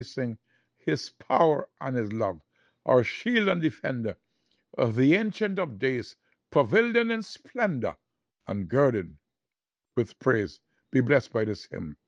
sing his power and his love, our shield and defender, of the Ancient of Days, pavilion in splendor, and girded with praise. Be blessed by this hymn.